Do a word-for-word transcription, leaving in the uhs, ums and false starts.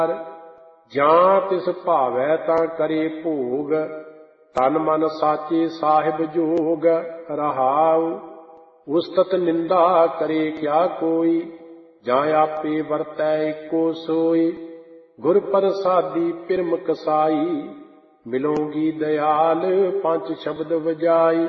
ਜਾਂ ਤਿਸ ਭਾਵੈ ਤਾਂ ਕਰੇ ਭੋਗ, ਤਨ ਮਨ ਸਾਚੇ ਸਾਹਿਬ ਜੋਗ। ਰਹਾਉ ਉਸਤਤ ਨਿੰਦਾ ਕਰੇ ਕਿਆ ਕੋਈ, ਜਾਂ ਆਪੇ ਵਰਤੈ ਇੱਕੋ ਸੋਈ। ਗੁਰ ਪ੍ਰਸਾਦੀ ਪਿਰਮ ਕਸਾਈ, ਮਿਲੋਗੀ ਦਇਆਲ ਪੰਜ ਸ਼ਬਦ ਵਜਾਈ।